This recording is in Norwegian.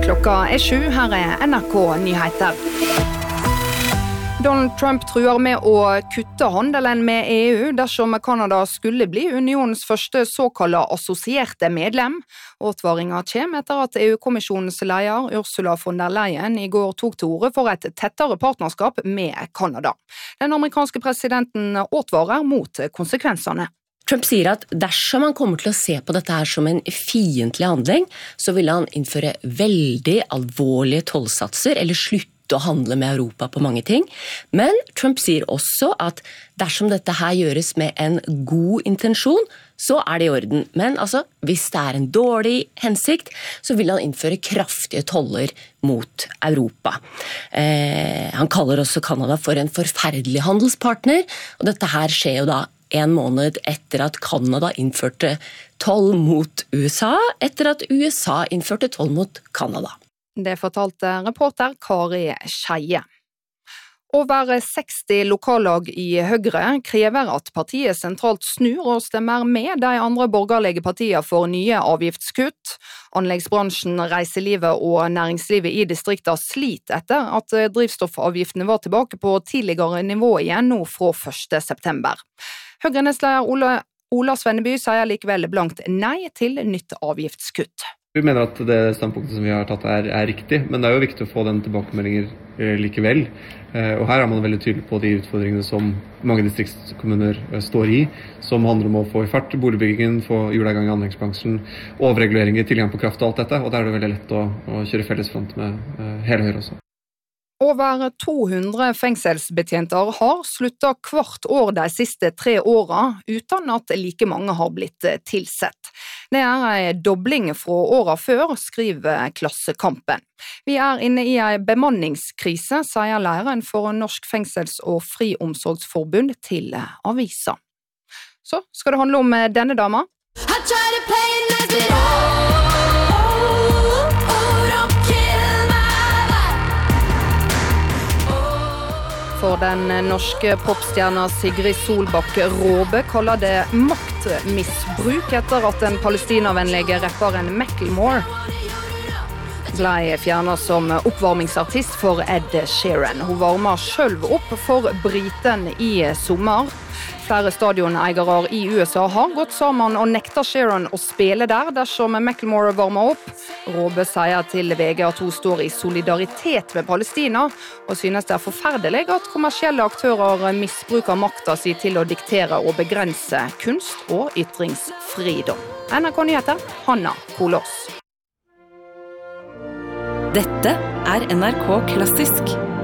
Klokka 7, her NRK Nyheter. Donald Trump truer med å kutte handelen med EU dersom Kanada skulle bli unionens første såkalte assosierte medlem. Åtvaringen kommer etter at EU-kommisjonens leder Ursula von der Leyen i går tok til orde for et tettere partnerskap med Kanada. Den amerikanske presidenten åtvarer mot konsekvensene. Trump sier at dersom han kommer til å se på dette her som en fiendtlig handling, så vil han innføre veldig alvorlige tollsatser eller slutte å handle med Europa på mange ting. Men Trump sier også at dersom dette her gjøres med en god intensjon, så det i orden. Men altså, hvis det en dårlig hensikt, så vil han innføre kraftige toller mot Europa. Han kaller også Kanada for en forferdelig handelspartner, og dette her skjer jo da en måned etter at Kanada innførte toll mot USA, etter at USA innførte toll mot Kanada. Det fortalte reporter Kari Skeie. Over 60 lokallag i Høyre krever at partiet sentralt snur og stemmer med de andre borgerlige partiene for nye avgiftskutt. Anleggsbransjen, reiselivet og næringslivet i distriktet sliter etter at drivstoffavgiftene var tilbake på tidligere nivå igjen nå fra 1. september. Høyre-nestleder Ola Svenneby sier likevel blankt nei til nytt avgiftskutt. Vi mener at det standpunktet som vi har tatt riktig, men det jo viktig å få den tilbakemeldinger likevel. Og her man veldig tydelig på de utfordringene som mange distriktskommuner står i, som handler om å få i fart boligbyggingen, få hjula i gang i anleggsbransjen, overreguleringer, tilgang på kraft og alt dette, og der det veldig lett å kjøre fellesfront med hele Høyre også. Over 200 fengselsbetjenter har sluttet hvert år de siste 3 årene, uten at like mange har blitt tilsett. Det en dobling fra årene før, skriver Klassekampen. Vi inne i en bemanningskrise, sier lederen for Norsk Fengsels- og Friomsorgsforbund til avisa. Så skal det handle om denne dama. For den norske popstjerna Sigrid Solbakk Råbe kaller det maktmisbruk etter at den palestinavennlige rapperen Macklemore ble fjernet som oppvarmingsartist for Ed Sheeran. Hun varmer selv opp for briten i sommer. Flere stadioneiere i USA har gått sammen og nekter Sheeran å spille der dersom Macklemore varmer opp. Råbe sier til VG at hun står i solidaritet med Palestina, og synes det forferdelig at kommersielle aktører misbruker makta si til å diktere og begrense kunst- og ytringsfridom. NRK Nyheter, Hanna Kolås. Dette NRK Klassisk.